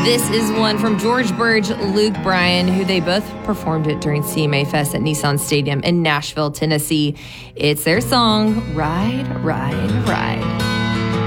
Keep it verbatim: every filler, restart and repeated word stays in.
This is one from George Burge, Luke Bryan, who they both performed it during C M A Fest at Nissan Stadium in Nashville, Tennessee. It's their song, Ride, Ride, Ride.